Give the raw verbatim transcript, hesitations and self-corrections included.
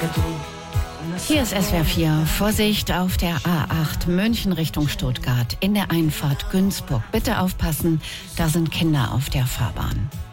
Hier ist S W R vier. Vorsicht auf der A acht München Richtung Stuttgart in der Einfahrt Günzburg. Bitte aufpassen, da sind Kinder auf der Fahrbahn.